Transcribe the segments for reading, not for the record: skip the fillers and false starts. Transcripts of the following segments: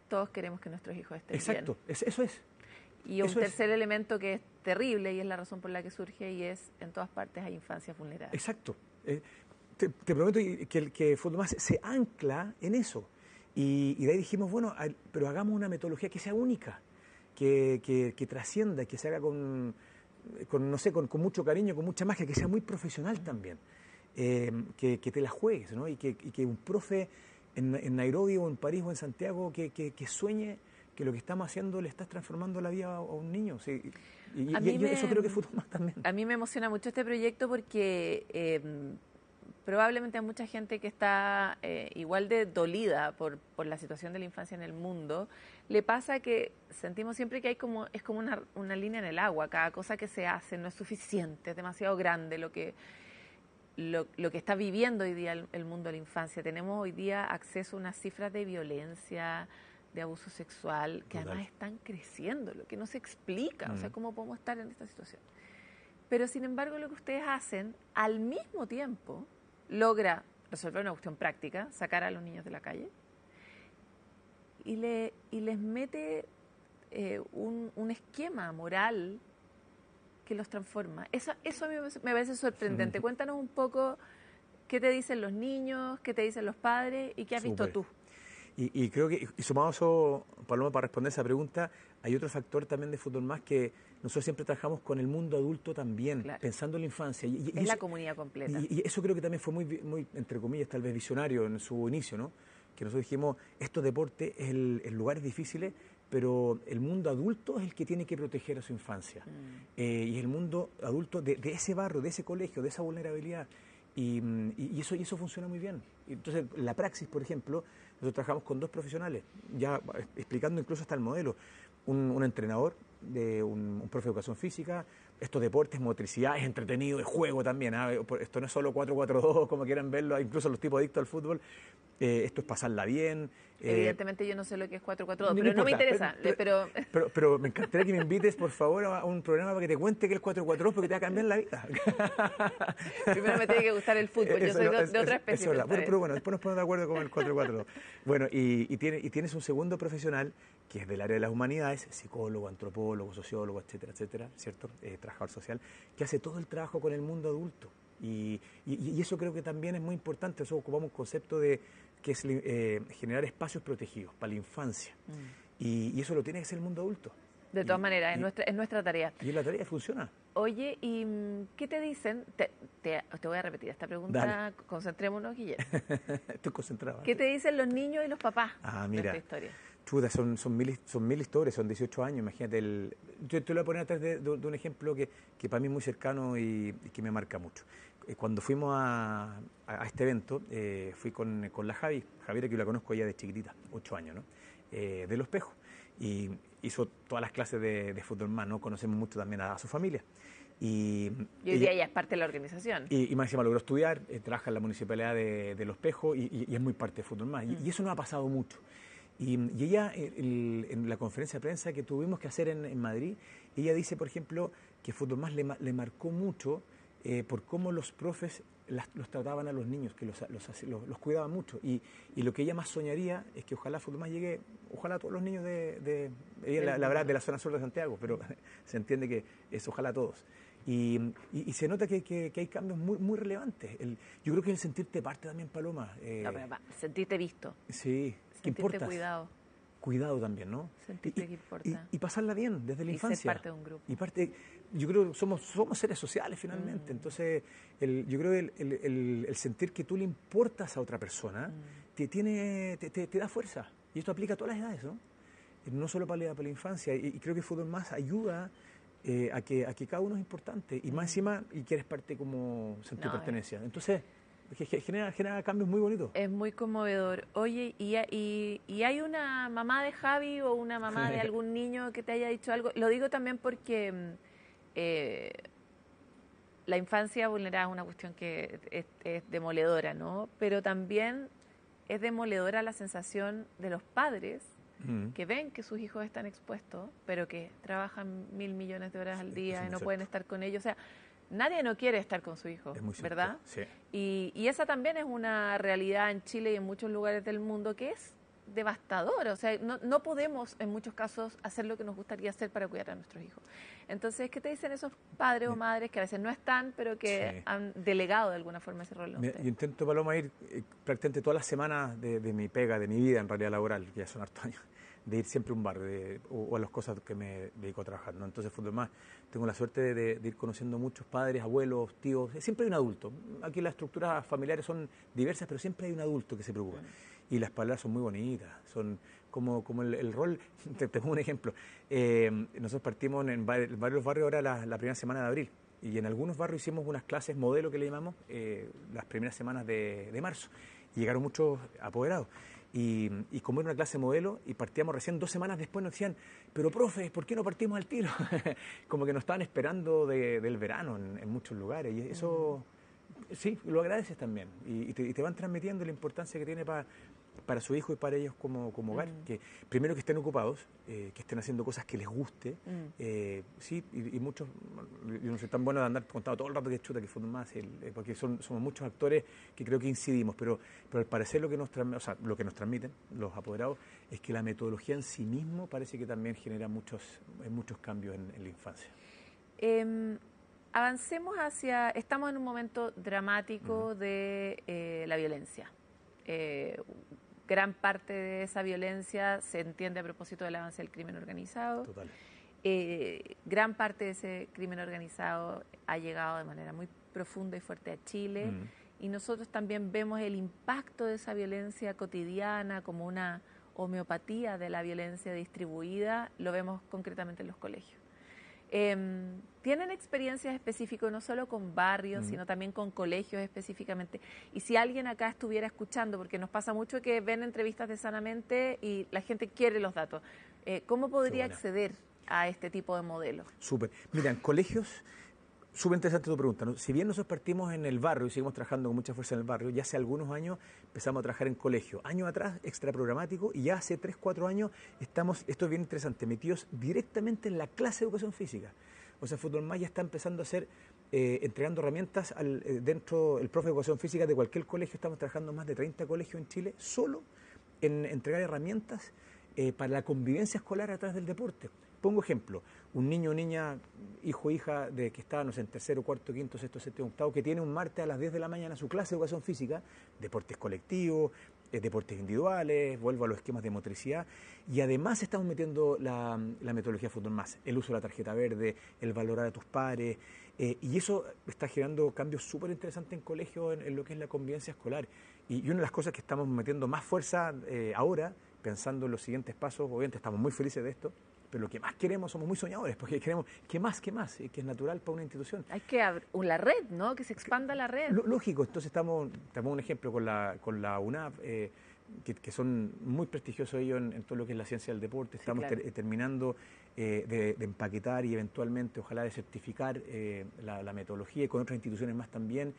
todos queremos que nuestros hijos estén Exacto, bien. eso es. Y un tercer elemento que es terrible y es la razón por la que surge y es en todas partes hay infancias vulnerables. Exacto. Te prometo que Fútbol Más se ancla en eso. Y de ahí dijimos, bueno, pero hagamos una metodología que sea única, que trascienda, que se haga con no sé, con mucho cariño, con mucha magia, que sea muy profesional también. Que te la juegues, ¿no? Y que un profe en Nairobi o en París o en Santiago que sueñe que lo que estamos haciendo le estás transformando la vida a un niño. ¿Sí? Eso creo que es Fútbol Más también. A mí me emociona mucho este proyecto porque probablemente hay mucha gente que está igual de dolida por la situación de la infancia en el mundo. Le pasa que sentimos siempre que es como una línea en el agua. Cada cosa que se hace no es suficiente, es demasiado grande lo que está viviendo hoy día el mundo de la infancia. Tenemos hoy día acceso a unas cifras de violencia, de abuso sexual, que Total. además están creciendo, lo que no se explica, o sea, cómo podemos estar en esta situación. Pero sin embargo lo que ustedes hacen, al mismo tiempo, logra resolver una cuestión práctica, sacar a los niños de la calle, y les mete un esquema moral que los transforma. Eso a mí me parece sorprendente. Cuéntanos un poco qué te dicen los niños, qué te dicen los padres y qué has visto tú. Y creo que, y sumado a eso, Paloma, para responder esa pregunta, hay otro factor también de Fútbol Más que nosotros siempre trabajamos con el mundo adulto también, claro, pensando en la infancia. Es eso, la comunidad completa. Y eso creo que también fue muy, entre comillas, tal vez visionario en su inicio, ¿no? Que nosotros dijimos, estos deportes es el lugares difíciles, pero el mundo adulto es el que tiene que proteger a su infancia. Y es el mundo adulto de ese barrio, de ese colegio, de esa vulnerabilidad. Y eso funciona muy bien. Entonces, la praxis, por ejemplo, nosotros trabajamos con 2 profesionales, ya explicando incluso hasta el modelo. Un entrenador, un profe de educación física, estos deportes, motricidad, es entretenido, es juego también. Esto no es solo 4-4-2, como quieran verlo, incluso los tipos adictos al fútbol. Esto es pasarla bien. Evidentemente yo no sé lo que es 4-4-2, pero importa, no me interesa. Pero me encantaría que me invites, por favor, a un programa para que te cuente que es 4-4-2 porque te va a cambiar la vida. Primero me tiene que gustar el fútbol, yo soy de otra especie. Es verdad. Pero bueno, después nos ponemos de acuerdo con el 4-4-2. Bueno, y tienes un segundo profesional que es del área de las humanidades, psicólogo, antropólogo, sociólogo, etcétera, ¿cierto? Trabajador social, que hace todo el trabajo con el mundo adulto. Y eso creo que también es muy importante. Nosotros ocupamos un concepto que es generar espacios protegidos para la infancia. Y eso lo tiene que hacer el mundo adulto. De todas maneras, es nuestra tarea. Y la tarea funciona. Oye, ¿y qué te dicen? Te voy a repetir esta pregunta. Dale. Concentrémonos, Guillermo. Estoy concentrado. ¿Qué te dicen los niños y los papás mira, de esta historia? Chuta, son mil historias, son 18 años, imagínate. Yo te lo voy a poner atrás de un ejemplo que para mí es muy cercano y que me marca mucho. Cuando fuimos a este evento, fui con la Javiera, que yo la conozco ya de chiquitita, 8 años, ¿no? De Los Espejos, y hizo todas las clases de Fútbol Más, ¿no? Conocemos mucho también a su familia. Y hoy día ella es parte de la organización. Y más encima logró estudiar, trabaja en la municipalidad de Los Espejos y es muy parte de Fútbol Más. Y eso nos ha pasado mucho. Y ella, en la conferencia de prensa que tuvimos que hacer en Madrid, ella dice, por ejemplo, que Fútbol Más le marcó mucho por cómo los profes los trataban a los niños, que los cuidaban mucho. Y lo que ella más soñaría es que ojalá Fútbol Más llegue, ojalá a todos los niños la verdad, de la zona sur de Santiago, pero se entiende que es ojalá a todos. Y se nota que hay cambios muy relevantes. Yo creo que el sentirte parte también, Paloma. Sentirte visto. Sí, que sentirte importas. Cuidado también, ¿no? Sentirte que importa. Y pasarla bien desde la infancia. Ser parte de un grupo. Yo creo que somos seres sociales finalmente. Entonces, yo creo que el sentir que tú le importas a otra persona te da fuerza. Y esto aplica a todas las edades, ¿no? No solo para la infancia. Y creo que Fútbol Más ayuda a que cada uno es importante. Y más encima, y que eres parte como sentir pertenencia. Entonces, genera cambios muy bonitos. Es muy conmovedor. Oye, ¿y hay una mamá de Javi o una mamá de algún niño que te haya dicho algo? Lo digo también porque la infancia vulnerada es una cuestión que es demoledora, ¿no? Pero también es demoledora la sensación de los padres que ven que sus hijos están expuestos, pero que trabajan 1.000 millones de horas al día y no pueden estar con ellos. O sea, nadie no quiere estar con su hijo, ¿verdad? Sí. Y esa también es una realidad en Chile y en muchos lugares del mundo que es devastador. O sea, no podemos en muchos casos hacer lo que nos gustaría hacer para cuidar a nuestros hijos. Entonces, ¿qué te dicen esos padres o madres que a veces no están, pero que han delegado de alguna forma ese rol en ustedes? Yo intento, Paloma, ir prácticamente todas las semanas de mi pega, de mi vida en realidad laboral, que ya son hartos años, de ir siempre a un barrio o a las cosas que me dedico a trabajar, ¿no? Entonces, por lo demás, tengo la suerte de ir conociendo muchos padres, abuelos, tíos. Siempre hay un adulto. Aquí las estructuras familiares son diversas, pero siempre hay un adulto que se preocupa. Y las palabras son muy bonitas, son como el rol. Te pongo un ejemplo. Nosotros partimos en varios barrios ahora la primera semana de abril. Y en algunos barrios hicimos unas clases modelo que le llamamos las primeras semanas de marzo. Y llegaron muchos apoderados. Y como era una clase modelo y partíamos recién 2 semanas después, nos decían, pero profe, ¿por qué no partimos al tiro? Como que nos estaban esperando del verano en muchos lugares. Y eso, sí, lo agradeces también. Y te van transmitiendo la importancia que tiene para su hijo y para ellos como hogar. Que primero que estén ocupados, que estén haciendo cosas que les guste. Sí, y muchos, yo no soy tan bueno de andar contando todo el rato que chuta, que fue más, porque somos muchos actores que creo que incidimos, pero al parecer lo que nos transmiten los apoderados es que la metodología en sí mismo parece que también genera muchos cambios en la infancia. Avancemos estamos en un momento dramático de la violencia. Gran parte de esa violencia se entiende a propósito del avance del crimen organizado. Total. Gran parte de ese crimen organizado ha llegado de manera muy profunda y fuerte a Chile. Y nosotros también vemos el impacto de esa violencia cotidiana como una homeopatía de la violencia distribuida. Lo vemos concretamente en los colegios. ¿Tienen experiencias específicas no solo con barrios, sino también con colegios específicamente? Y si alguien acá estuviera escuchando, porque nos pasa mucho que ven entrevistas de Sanamente y la gente quiere los datos, ¿cómo podría acceder a este tipo de modelos? Súper. Mira, en colegios, súper interesante tu pregunta, ¿no? Si bien nosotros partimos en el barrio y seguimos trabajando con mucha fuerza en el barrio, ya hace algunos años empezamos a trabajar en colegio. Años atrás, extraprogramático, y ya hace 3, 4 años estamos, esto es bien interesante, metidos directamente en la clase de educación física. O sea, Fútbol Más ya está empezando a hacer, entregando herramientas dentro del profe de educación física de cualquier colegio. Estamos trabajando en más de 30 colegios en Chile, solo en entregar herramientas para la convivencia escolar a través del deporte. Pongo ejemplo, un niño o niña, hijo o hija de que está, no sé, en 3º, 4º, 5º, 6º, 7º, 8º, que tiene un martes a las 10 de la mañana su clase de educación física, deportes colectivos, deportes individuales, vuelvo a los esquemas de motricidad, y además estamos metiendo la metodología Fútbol Más, el uso de la tarjeta verde, el valorar a tus pares, y eso está generando cambios súper interesantes en colegios en lo que es la convivencia escolar. Y una de las cosas que estamos metiendo más fuerza ahora, pensando en los siguientes pasos, obviamente estamos muy felices de esto, pero lo que más queremos, somos muy soñadores, porque queremos, ¿qué más? Que es natural para una institución. Hay que abrir la red, ¿no? Que se expanda la red. Lógico, entonces te pongo un ejemplo con la UNAV, que son muy prestigiosos ellos en todo lo que es la ciencia del deporte. Estamos terminando de empaquetar y eventualmente, ojalá, de certificar la metodología, y con otras instituciones más también.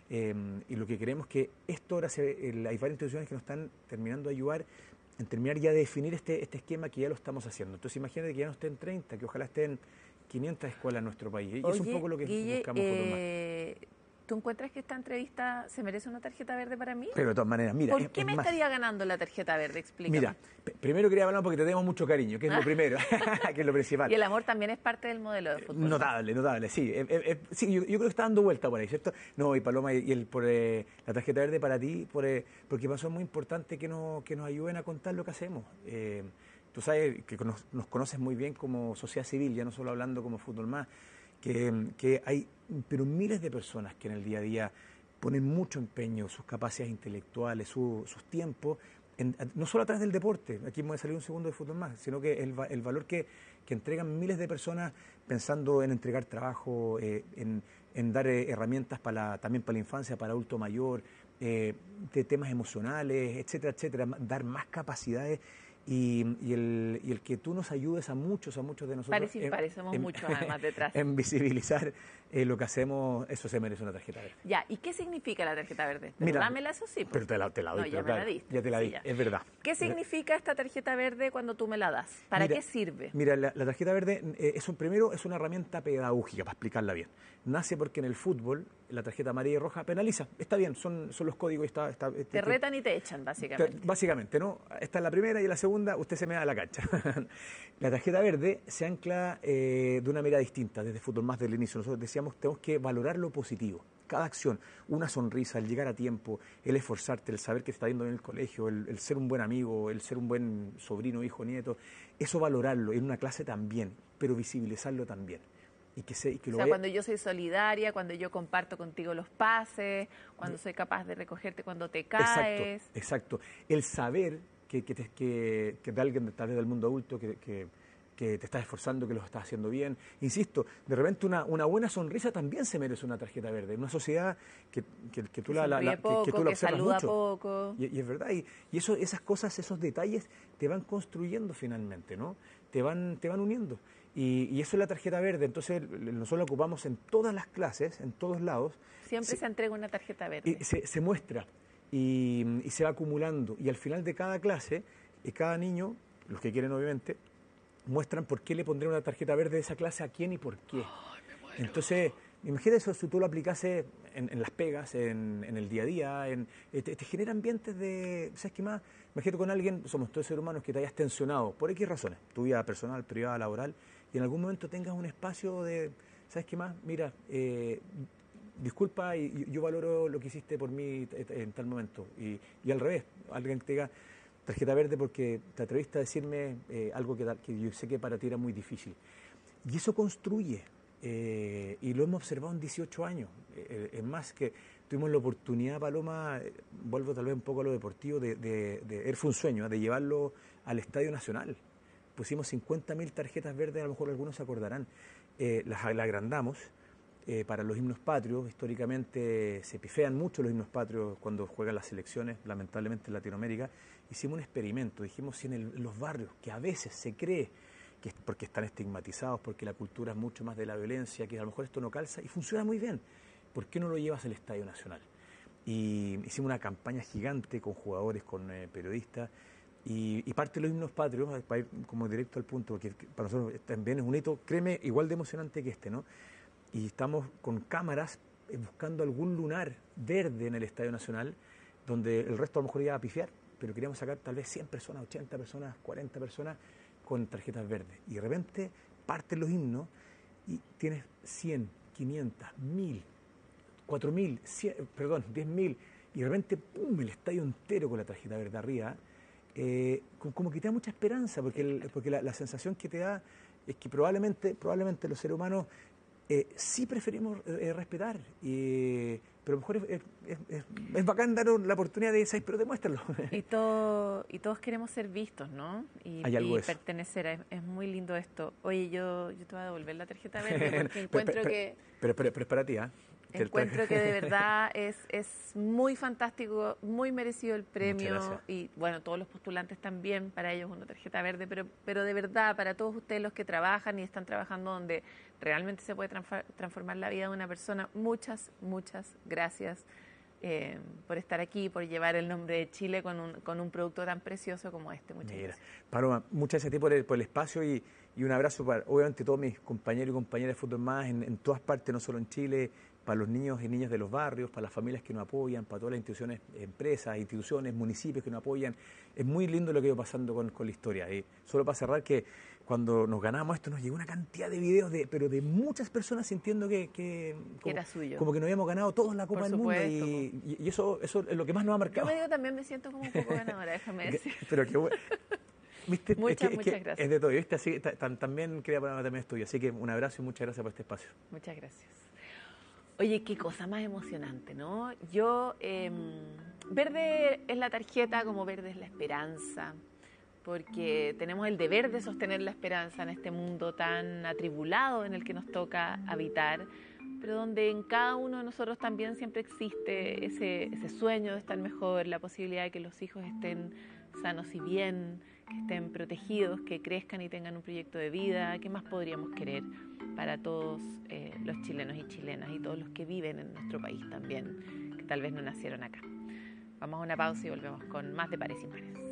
Y lo que queremos es que esto ahora hay varias instituciones que nos están terminando de ayudar en terminar ya de definir este esquema que ya lo estamos haciendo. Entonces imagínate que ya no estén 30, que ojalá estén 500 escuelas en nuestro país. Y es un poco lo que buscamos Fútbol Más. ¿Tú encuentras que esta entrevista se merece una tarjeta verde para mí? Pero de todas maneras, mira... ¿Por qué me estaría ganando la tarjeta verde? Explícame. Mira, primero quería hablar porque te tenemos mucho cariño, que es lo primero, que es lo principal. Y el amor también es parte del modelo de fútbol. Notable, sí. Sí, yo creo que está dando vuelta por ahí, ¿cierto? No, y Paloma, por la tarjeta verde para ti, porque pasó muy importante que nos ayuden a contar lo que hacemos. Tú sabes que nos conoces muy bien como sociedad civil, ya no solo hablando como Fútbol Más, que hay pero miles de personas que en el día a día ponen mucho empeño, sus capacidades intelectuales, sus tiempos, no solo a través del deporte, aquí me voy a salir un segundo de Fútbol Más, sino que el valor que entregan miles de personas pensando en entregar trabajo, en dar herramientas también para la infancia, para adulto mayor, de temas emocionales, etcétera, etcétera, dar más capacidades. Y el que tú nos ayudes a muchos de nosotros... Parecemos muchos además detrás. En visibilizar lo que hacemos, eso se merece una tarjeta verde. Ya, ¿y qué significa la tarjeta verde? Mira, dámela, eso sí. Pero te la doy. No, ya me la diste. Ya te la di, ya. es verdad. ¿Qué significa esta tarjeta verde cuando tú me la das? ¿Para qué sirve? Mira, la tarjeta verde primero es una herramienta pedagógica, para explicarla bien. Nace porque en el fútbol la tarjeta amarilla y roja penaliza. Está bien, son los códigos. Te retan y te echan, básicamente. Básicamente, ¿no? Esta es la primera y la segunda, usted se me da la cancha. La tarjeta verde se ancla de una manera distinta desde Fútbol Más del inicio. Nosotros decíamos, tenemos que valorar lo positivo. Cada acción, una sonrisa, el llegar a tiempo, el esforzarte, el saber que te está yendo en el colegio, el ser un buen amigo, el ser un buen sobrino, hijo, nieto, eso valorarlo en una clase también, pero visibilizarlo también. Y que lo cuando yo soy solidaria, cuando yo comparto contigo los pases, cuando soy capaz de recogerte cuando te caes. Exacto. El saber que de alguien tal vez del mundo adulto que te estás esforzando, que lo estás haciendo bien. Insisto, de repente una buena sonrisa también se merece una tarjeta verde. En una sociedad que tú la observas saluda mucho. Poco. Y es verdad. Y esas cosas, esos detalles te van construyendo finalmente, ¿no? Te van uniendo. Y eso es la tarjeta verde. Entonces nosotros la ocupamos en todas las clases, en todos lados. Siempre se entrega una tarjeta verde. Y se muestra y se va acumulando. Y al final de cada clase, cada niño, los que quieren obviamente, muestran por qué le pondré una tarjeta verde de esa clase a quién y por qué. Entonces, imagínate eso, si tú lo aplicase en las pegas, en el día a día, te genera ambientes de, ¿sabes qué más? Imagínate con alguien, somos todos seres humanos, que te hayas tensionado, por X razones, tu vida personal, privada, laboral, y en algún momento tengas un espacio de, ¿sabes qué más? Mira, disculpa, y yo valoro lo que hiciste por mí en tal momento. Y al revés, alguien que te diga, tarjeta verde porque te atreviste a decirme algo que yo sé que para ti era muy difícil. Y eso construye, y lo hemos observado en 18 años. Es más que tuvimos la oportunidad, Paloma, vuelvo tal vez un poco a lo deportivo, fue un sueño, de llevarlo al Estadio Nacional. Pusimos 50.000 tarjetas verdes, a lo mejor algunos se acordarán. Las agrandamos para los himnos patrios. Históricamente se pifean mucho los himnos patrios cuando juegan las selecciones, lamentablemente en Latinoamérica. Hicimos un experimento, dijimos si en los barrios, que a veces se cree que es porque están estigmatizados, porque la cultura es mucho más de la violencia, que a lo mejor esto no calza, y funciona muy bien, ¿por qué no lo llevas al Estadio Nacional? Y hicimos una campaña gigante con jugadores, con periodistas, y parte de los himnos patrios, para ir como directo al punto, porque para nosotros también es un hito, créeme, igual de emocionante que este, ¿no? Y estamos con cámaras buscando algún lunar verde en el Estadio Nacional, donde el resto a lo mejor iba a pifiar, pero queríamos sacar tal vez 100 personas, 80 personas, 40 personas con tarjetas verdes. Y de repente parten los himnos y tienes 100, 500, 1000, 4000, 10.000, y de repente, ¡pum!, el estadio entero con la tarjeta verde arriba. Como que te da mucha esperanza, porque la sensación que te da es que probablemente los seres humanos sí preferimos respetar, pero a lo mejor es bacán dar la oportunidad de decir, pero demuéstralo. Y todos queremos ser vistos, ¿no? Y pertenecer. Es muy lindo esto. Oye, yo te voy a devolver la tarjeta verde porque encuentro que... Pero es para ti, ¿ah? Encuentro que de verdad es muy fantástico, muy merecido el premio, y bueno, todos los postulantes también, para ellos una tarjeta verde, pero de verdad, para todos ustedes los que trabajan y están trabajando donde realmente se puede transformar la vida de una persona, muchas gracias por estar aquí, por llevar el nombre de Chile con un producto tan precioso como este. Muchas gracias. Paloma, muchas gracias a ti por el espacio y un abrazo para, obviamente, todos mis compañeros y compañeras de Fútbol Más en todas partes, no solo en Chile, para los niños y niñas de los barrios, para las familias que nos apoyan, para todas las instituciones, empresas, instituciones, municipios que nos apoyan. Es muy lindo lo que ha ido pasando con la historia. Y solo para cerrar, que cuando nos ganamos esto nos llegó una cantidad de videos, pero de muchas personas sintiendo que era suyo. Como que nos habíamos ganado todos la Copa del Mundo. Y eso es lo que más nos ha marcado. Yo también me siento como un poco ganadora, déjame decir. Pero qué bueno. ¿Viste? Muchas gracias. Es de todo, ¿viste? Así, también quería ponerme también estudio. Así que un abrazo y muchas gracias por este espacio. Muchas gracias. Oye, qué cosa más emocionante, ¿no? Yo, verde es la tarjeta, como verde es la esperanza, porque tenemos el deber de sostener la esperanza en este mundo tan atribulado en el que nos toca habitar, pero donde en cada uno de nosotros también siempre existe ese sueño de estar mejor, la posibilidad de que los hijos estén sanos y bien, que estén protegidos, que crezcan y tengan un proyecto de vida. ¿Qué más podríamos querer para todos los chilenos y chilenas y todos los que viven en nuestro país también, que tal vez no nacieron acá? Vamos a una pausa y volvemos con más de Pares y Mares.